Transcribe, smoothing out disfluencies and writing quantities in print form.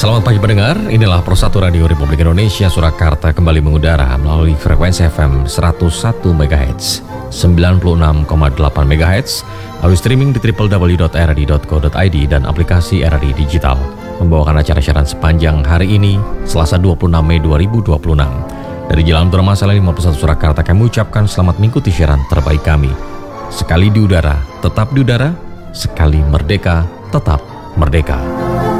Selamat pagi pendengar, inilah Persatu Radio Republik Indonesia Surakarta kembali mengudara melalui frekuensi FM 101 MHz, 96,8 MHz, lalu streaming di www.rri.co.id dan aplikasi RRI Digital. Membawakan acara siaran sepanjang hari ini, Selasa 26 Mei 2026. Dari Jalan Utama Saleh 51 Surakarta, kami ucapkan selamat mengikuti siaran terbaik kami. Sekali di udara, tetap di udara. Sekali merdeka, tetap merdeka.